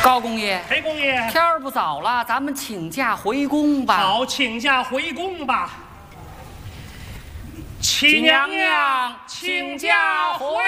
高公爷， 黑公爷， 天儿不早了，咱们请假回宫吧。 好，请假回宫吧。 齐娘娘，请假回